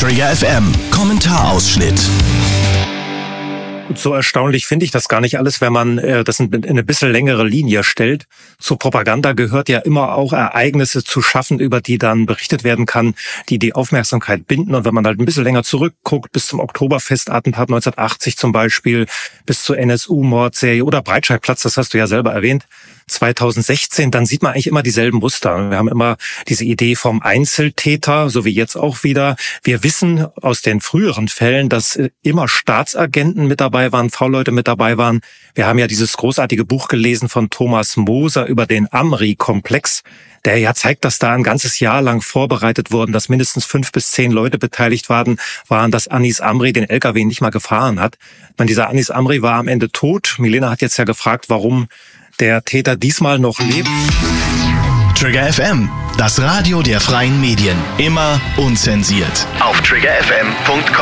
Trigger FM Kommentarausschnitt. So erstaunlich finde ich das gar nicht alles, wenn man das in eine bisschen längere Linie stellt. Zur Propaganda gehört ja immer auch Ereignisse zu schaffen, über die dann berichtet werden kann, die die Aufmerksamkeit binden. Und wenn man halt ein bisschen länger zurückguckt, bis zum Oktoberfestattentat 1980 zum Beispiel, bis zur NSU-Mordserie oder Breitscheidplatz, das hast du ja selber erwähnt, 2016, dann sieht man eigentlich immer dieselben Muster. Wir haben immer diese Idee vom Einzeltäter, so wie jetzt auch wieder. Wir wissen aus den früheren Fällen, dass immer Staatsagenten mit dabei waren, V-Leute mit dabei waren. Wir haben ja dieses großartige Buch gelesen von Thomas Moser über den Amri-Komplex, der ja zeigt, dass da ein ganzes Jahr lang vorbereitet wurden, dass mindestens 5 bis 10 Leute beteiligt waren, dass Anis Amri den LKW nicht mal gefahren hat. Dieser Anis Amri war am Ende tot. Milena hat jetzt ja gefragt, warum der Täter diesmal noch lebt. Trigger FM, das Radio der freien Medien. Immer unzensiert. Auf triggerfm.com.